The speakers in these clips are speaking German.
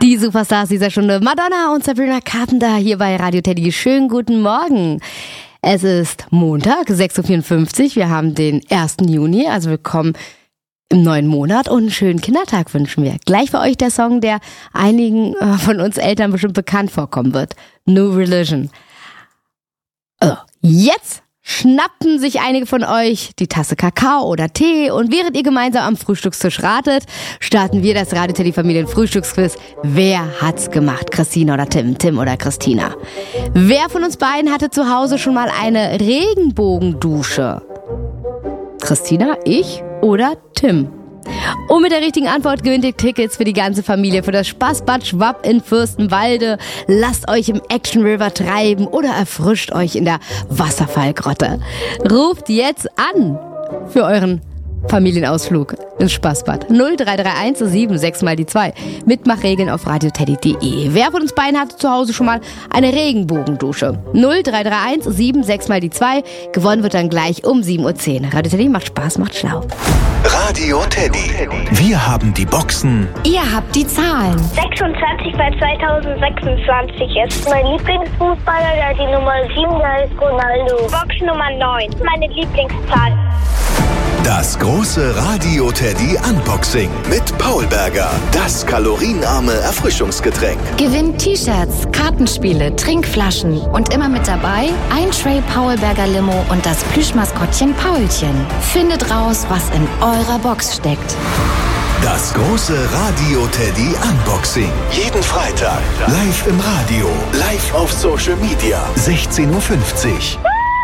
Die Superstars dieser Stunde, Madonna und Sabrina Carpenter hier bei Radio Teddy. Schönen guten Morgen. Es ist Montag, 6.54 Uhr. Wir haben den 1. Juni, also willkommen im neuen Monat und einen schönen Kindertag wünschen wir. Gleich für euch der Song, der einigen von uns Eltern bestimmt bekannt vorkommen wird. New Religion. Also, jetzt schnappen sich einige von euch die Tasse Kakao oder Tee und während ihr gemeinsam am Frühstückstisch ratet, starten wir das Radio Teddy Familien Frühstücksquiz. Wer hat's gemacht? Christina oder Tim? Tim oder Christina? Wer von uns beiden hatte zu Hause schon mal eine Regenbogendusche? Christina, ich oder Tim? Und mit der richtigen Antwort gewinnt ihr Tickets für die ganze Familie für das Spaßbad Schwab in Fürstenwalde. Lasst euch im Action River treiben oder erfrischt euch in der Wasserfallgrotte. Ruft jetzt an für euren Familienausflug ins Spaßbad. 0331 76 mal die 2. Mitmachregeln auf radioteddy.de. Wer von uns beiden hatte zu Hause schon mal eine Regenbogendusche? 0331 76 mal die 2. Gewonnen wird dann gleich um 7.10 Uhr. Radio Teddy macht Spaß, macht schlau. Radio Teddy. Wir haben die Boxen. Ihr habt die Zahlen. 26 bei 2026 ist mein Lieblingsfußballer, der die Nummer 7 heißt Ronaldo. Box Nummer 9, meine Lieblingszahl. Das große Radio Teddy Unboxing mit Paul Berger. Das kalorienarme Erfrischungsgetränk. Gewinnt T-Shirts, Kartenspiele, Trinkflaschen und immer mit dabei ein Tray Paul Berger Limo und das Plüschmaskottchen Paulchen. Findet raus, was in eurer Box steckt. Das große Radio Teddy Unboxing. Jeden Freitag. Live im Radio. Live auf Social Media. 16.50 Uhr.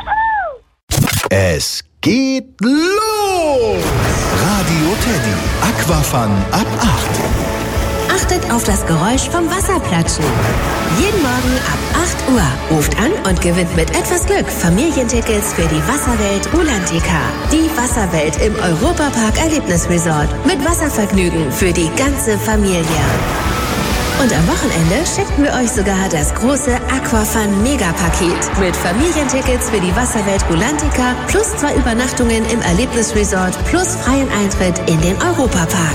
Es geht los! Radio Teddy. Aquafun ab 8. Achtet auf das Geräusch vom Wasserplatschen. Jeden Morgen ab 8 Uhr. Ruft an und gewinnt mit etwas Glück Familientickets für die Wasserwelt Rulantica. Die Wasserwelt im Europapark Erlebnisresort. Mit Wasservergnügen für die ganze Familie. Und am Wochenende schenken wir euch sogar das große Aquafun Megapaket mit Familientickets für die Wasserwelt Rulantica plus 2 Übernachtungen im Erlebnisresort plus freien Eintritt in den Europapark.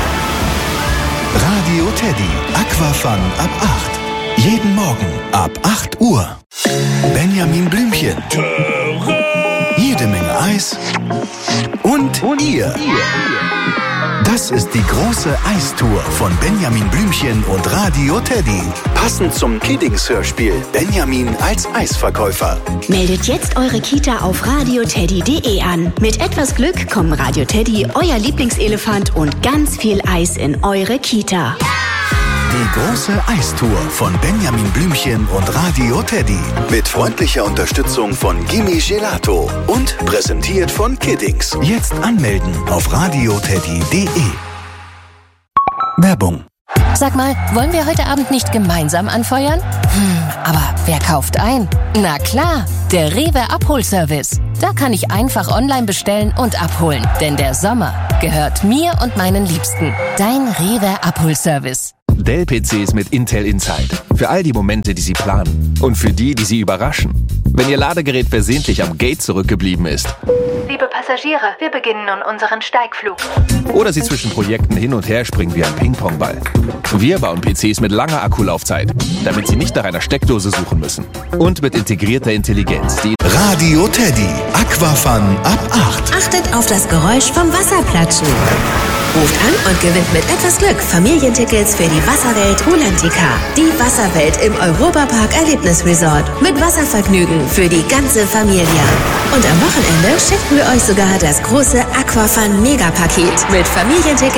Radio Teddy. Aquafun ab 8. Jeden Morgen ab 8 Uhr. Benjamin Blümchen. Jede Menge Eis. Und ihr. Das ist die große Eistour von Benjamin Blümchen und Radio Teddy. Passend zum Kiddings-Hörspiel Benjamin als Eisverkäufer. Meldet jetzt eure Kita auf radioteddy.de an. Mit etwas Glück kommen Radio Teddy, euer Lieblingselefant und ganz viel Eis in eure Kita. Die große Eistour von Benjamin Blümchen und Radio Teddy. Mit freundlicher Unterstützung von Gimme Gelato. Und präsentiert von Kiddings. Jetzt anmelden auf radioteddy.de. Werbung. Sag mal, wollen wir heute Abend nicht gemeinsam anfeuern? Aber wer kauft ein? Na klar, der Rewe Abholservice. Da kann ich einfach online bestellen und abholen. Denn der Sommer gehört mir und meinen Liebsten. Dein Rewe Abholservice. Dell-PCs mit Intel Inside. Für all die Momente, die Sie planen. Und für die, die Sie überraschen. Wenn Ihr Ladegerät versehentlich am Gate zurückgeblieben ist. Liebe Passagiere, wir beginnen nun unseren Steigflug. Oder Sie zwischen Projekten hin und her springen wie ein Ping-Pong-Ball. Wir bauen PCs mit langer Akkulaufzeit, damit Sie nicht nach einer Steckdose suchen müssen. Und mit integrierter Intelligenz. Die Radio Teddy. Aquafun ab 8. Achtet auf das Geräusch vom Wasserplatschen. Ruft an und gewinnt mit etwas Glück Familientickets für die Wasserwelt Rulantica. Die Wasserwelt im Europapark Erlebnisresort. Mit Wasservergnügen für die ganze Familie. Und am Wochenende schenken wir euch sogar das große Aquafun Megapaket mit Familientickets